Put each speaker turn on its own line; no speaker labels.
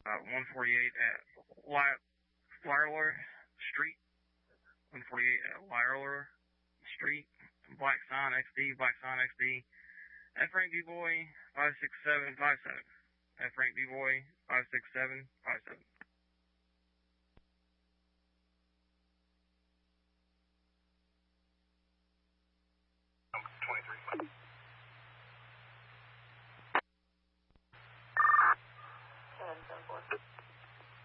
148 at Lyler Street. 148 at Lyler Street. Black Sign XD, Black Sign XD. At Frank D. Boy 56757. At Frank D. Boy 56757.